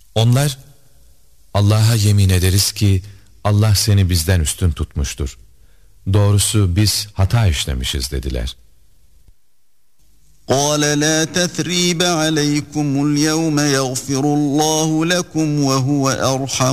Onlar, Allah'a yemin ederiz ki Allah seni bizden üstün tutmuştur. Doğrusu biz hata işlemişiz dediler. قَالَ لَا تَثْرِيبَ عَلَيْكُمُ الْيَوْمَ يَغْفِرُ اللّٰهُ لَكُمْ وَهُوَ أَرْحَمُ